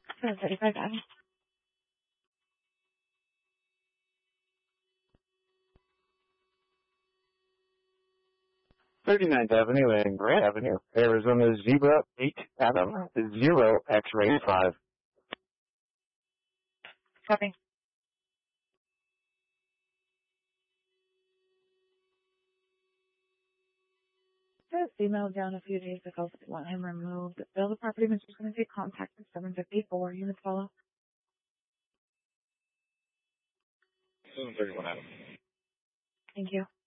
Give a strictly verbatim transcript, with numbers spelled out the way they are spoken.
seven thirty-five Avenue. thirty-ninth Avenue and Grant Avenue, Arizona Zebra eight Adam zero X-ray five. Copy. Just emailed down a few days ago to want him removed. Bill, the property manager's going to take contact at seven fifty-four. Units follow. seven thirty-one Adam. Thank you.